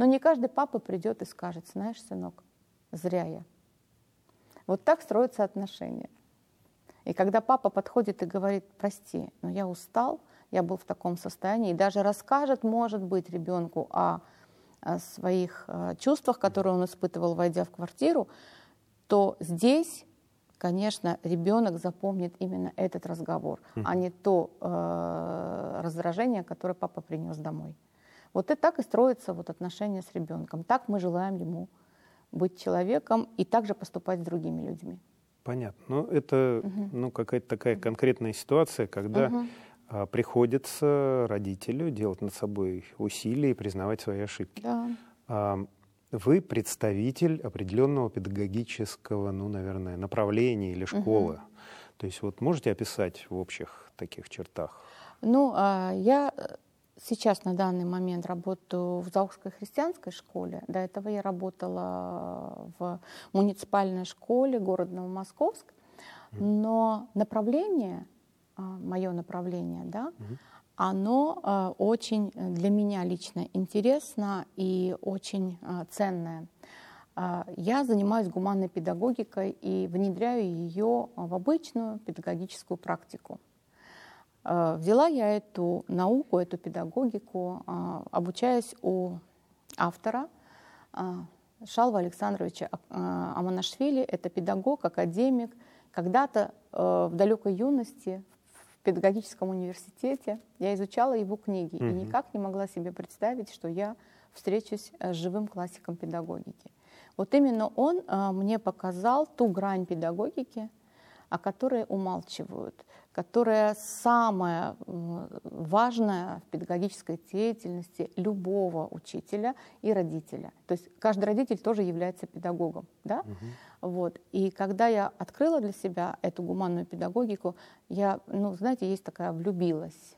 Но не каждый папа придет и скажет: знаешь, сынок, зря я. Вот так строятся отношения. И когда папа подходит и говорит: прости, но я устал, я был в таком состоянии, и даже расскажет, может быть, ребенку о своих чувствах, которые он испытывал, войдя в квартиру, то здесь, конечно, ребенок запомнит именно этот разговор, а не то раздражение, которое папа принес домой. Вот и так и строятся вот отношения с ребенком. Так мы желаем ему быть человеком и также поступать с другими людьми. Понятно. Но это какая-то такая конкретная ситуация, когда приходится родителю делать над собой усилия и признавать свои ошибки. Да. Вы представитель определенного педагогического, наверное, направления или школы. То есть вот можете описать в общих таких чертах? Я сейчас на данный момент работаю в Заокской христианской школе. До этого я работала в муниципальной школе города Новомосковск. Но направление, мое направление, да, оно очень для меня лично интересно и очень ценное. Я занимаюсь гуманной педагогикой и внедряю ее в обычную педагогическую практику. Взяла я эту науку, эту педагогику, обучаясь у автора Шалва Александровича Аманашвили. Это педагог, академик. Когда-то в далекой юности в педагогическом университете я изучала его книги и никак не могла себе представить, что я встречусь с живым классиком педагогики. Вот именно он мне показал ту грань педагогики, о которой умалчивают, которая самая важная в педагогической деятельности любого учителя и родителя. То есть каждый родитель тоже является педагогом. Да? Вот. И когда я открыла для себя эту гуманную педагогику, я, знаете, есть такая, влюбилась.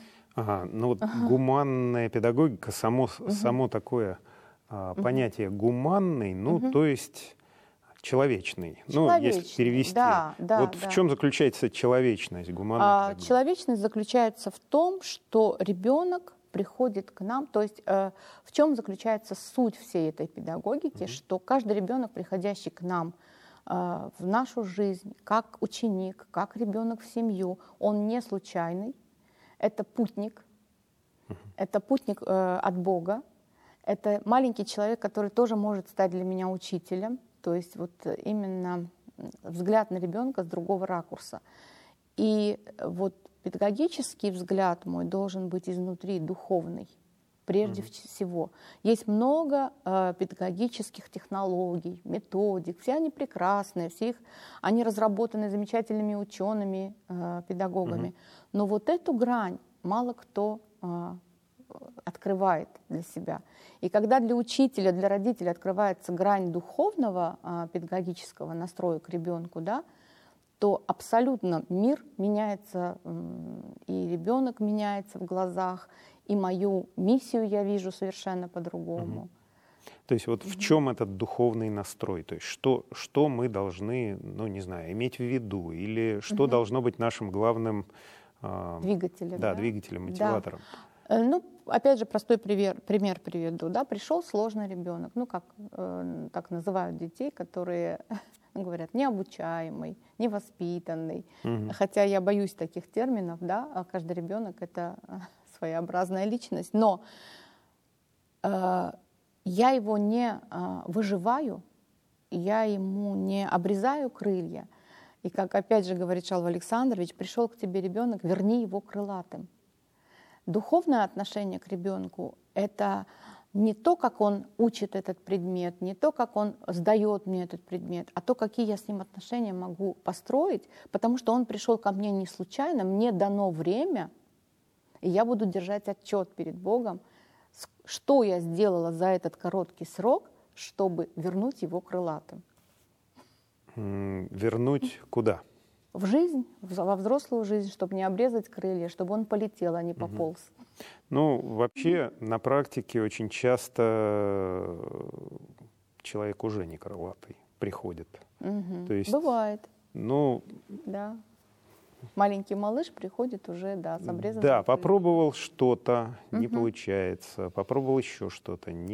Гуманная педагогика, само такое понятие гуманный, то есть человечный. Если перевести. Да, в чем заключается человечность гуманной педагогики? Человечность заключается в том, что ребенок приходит к нам, то есть в чем заключается суть всей этой педагогики, что каждый ребенок, приходящий к нам в нашу жизнь, как ученик, как ребенок в семью, он не случайный, это путник от Бога, это маленький человек, который тоже может стать для меня учителем. То есть вот именно взгляд на ребенка с другого ракурса. И вот педагогический взгляд мой должен быть изнутри, духовный, прежде всего. Есть много педагогических технологий, методик, все они прекрасные, они разработаны замечательными учеными, педагогами. Но вот эту грань мало кто открывает для себя. И когда для учителя, для родителя открывается грань духовного педагогического настроя к ребенку, да, то абсолютно мир меняется, и ребенок меняется в глазах, и мою миссию я вижу совершенно по-другому. То есть вот в чем этот духовный настрой? То есть что мы должны, иметь в виду? Или что должно быть нашим главным двигателем? Двигателем, мотиватором? Да. Опять же, простой пример приведу. Да? Пришел сложный ребенок, так называют детей, которые, говорят, необучаемый, невоспитанный. Хотя я боюсь таких терминов, да? Каждый ребенок — это своеобразная личность. Но я его не выживаю, я ему не обрезаю крылья. И как опять же говорит Шалва Александрович, пришел к тебе ребенок, верни его крылатым. Духовное отношение к ребенку — это не то, как он учит этот предмет, не то, как он сдает мне этот предмет, а то, какие я с ним отношения могу построить, потому что он пришел ко мне не случайно, мне дано время, и я буду держать отчет перед Богом, что я сделала за этот короткий срок, чтобы вернуть его крылатым. Вернуть куда? В жизнь, во взрослую жизнь, чтобы не обрезать крылья, чтобы он полетел, а не пополз. Вообще, на практике очень часто человек уже не крылатый приходит. То есть, бывает. Ну, да. Маленький малыш приходит уже, да, с обрезанным. Да, попробовал что-то, не получается, попробовал еще что-то,